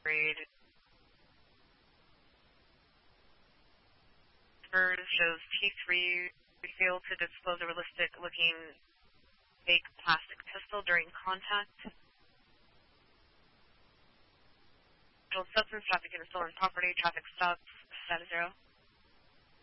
grade. Bird shows T3 failed to disclose a realistic-looking fake plastic pistol during contact. Substance trafficking in stolen property, traffic stops, status 0.